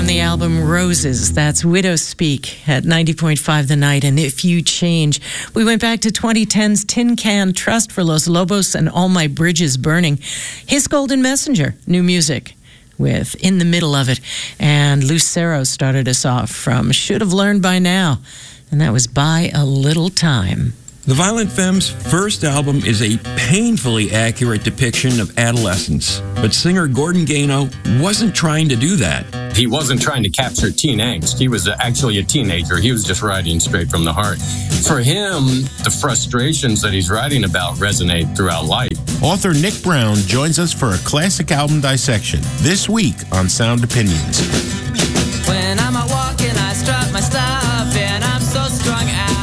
from the album Roses. That's Widow Speak at 90.5 The Night. And If You Change. We went back to 2010's Tin Can Trust for Los Lobos and All My Bridges Burning. His Golden Messenger, new music with In the Middle of It. And Lucero started us off from Should Have Learned by Now. And that was By a Little Time. The Violent Femmes' first album is a painfully accurate depiction of adolescence. But singer Gordon Gano wasn't trying to do that. He wasn't trying to capture teen angst. He was actually a teenager. He was just writing straight from the heart. For him, the frustrations that he's writing about resonate throughout life. Author Nick Brown joins us for a classic album dissection this week on Sound Opinions. When I'm out walking, I strut my stuff, and I'm so strung out.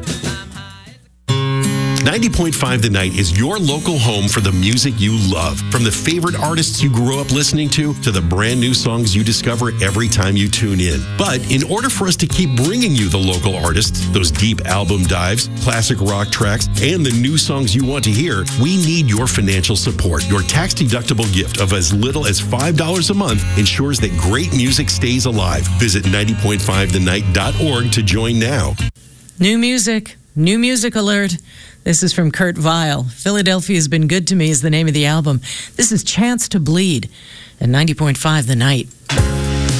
90.5 The Night is your local home for the music you love. From the favorite artists you grew up listening to the brand new songs you discover every time you tune in. But in order for us to keep bringing you the local artists, those deep album dives, classic rock tracks, and the new songs you want to hear, we need your financial support. Your tax-deductible gift of as little as $5 a month ensures that great music stays alive. Visit 90.5thennight.org to join now. New music alert. This is from Kurt Vile. Philadelphia's Been Good to Me is the name of the album. This is Chance to Bleed at 90.5 The Night.